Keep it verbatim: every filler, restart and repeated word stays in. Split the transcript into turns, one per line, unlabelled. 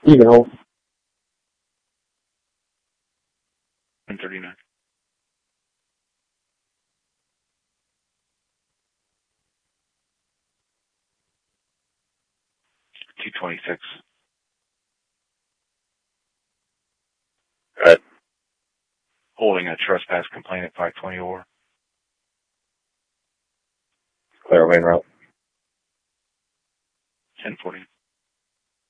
Email.
one thirty-nine. two twenty-six.
Right.
Holding a trespass complaint at five twenty Orr.
Clear main route.
ten forty.